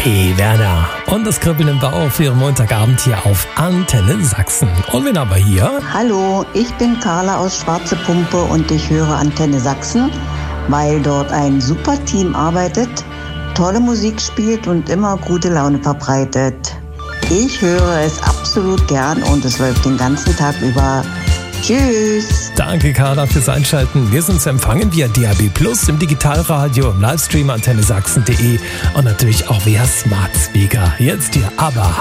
Werner und das Kribbeln im Bauch für Ihren Montagabend hier auf Antenne Sachsen. Und wen haben wir hier? Hallo, ich bin Carla aus Schwarze Pumpe und ich höre Antenne Sachsen, weil dort ein super Team arbeitet, tolle Musik spielt und immer gute Laune verbreitet. Ich höre es absolut gern und es läuft den ganzen Tag über. Tschüss. Danke, Carla, fürs Einschalten. Wir sind zu empfangen via DAB+, im Digitalradio, im Livestream antennesachsen.de und natürlich auch via Smart Speaker. Jetzt hier ABBA.